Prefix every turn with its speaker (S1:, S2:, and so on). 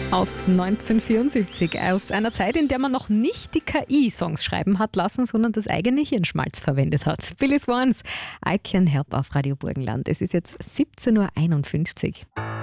S1: Aus 1974, aus einer Zeit, in der man noch nicht die KI Songs schreiben hat lassen, sondern das eigene Hirnschmalz verwendet hat. Billy Swans, I Can Help auf Radio Burgenland. Es ist jetzt 17:51 Uhr.